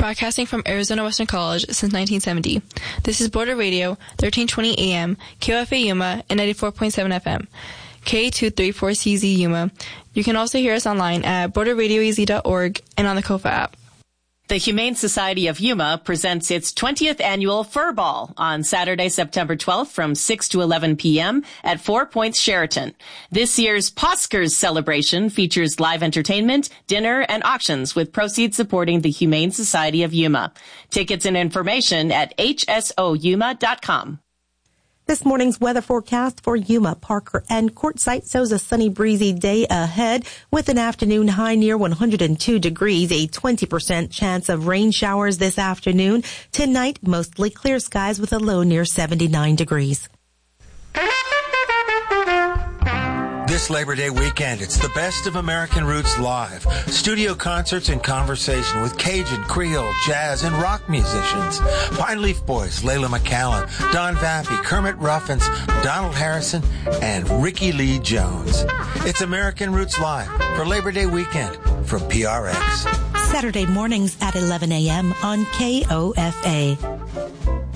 Broadcasting from Arizona Western College since 1970. This is Border Radio, 1320 AM, KOFA Yuma, and 94.7 FM. K234CZ Yuma. You can also hear us online at borderradioez.org and on the KOFA app. The Humane Society of Yuma presents its 20th annual Fur Ball on Saturday, September 12th from 6 to 11 p.m. at 4 Points Sheraton. This year's Poskers celebration features live entertainment, dinner, and auctions with proceeds supporting the Humane Society of Yuma. Tickets and information at hsoyuma.com. This morning's weather forecast for Yuma, Parker, and Quartzsite shows a sunny, breezy day ahead with an afternoon high near 102 degrees, a 20% chance of rain showers this afternoon. Tonight, mostly clear skies with a low near 79 degrees. This Labor Day weekend, it's the best of American Roots live. Studio concerts and conversation with Cajun, Creole, jazz, and rock musicians. Pine Leaf Boys, Layla McCallan, Don Vappy, Kermit Ruffins, Donald Harrison, and Ricky Lee Jones. It's American Roots Live for Labor Day weekend from PRX. Saturday mornings at 11 a.m. on KOFA.